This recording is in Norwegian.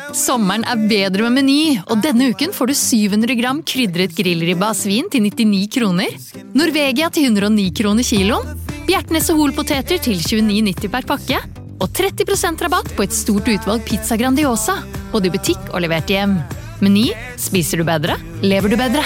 Sommeren bedre med Meny, og denne uken får du 700 gram krydret grillribba av svin til 99 kroner, Norvegia til 109 kroner kiloen, Bjertnæs og Hol-poteter til 29,90 per pakke, og 30% rabatt på et stort utvalg pizza Grandiosa, både i butikk og levert hjem. Meny, spiser du bedre, lever du bedre.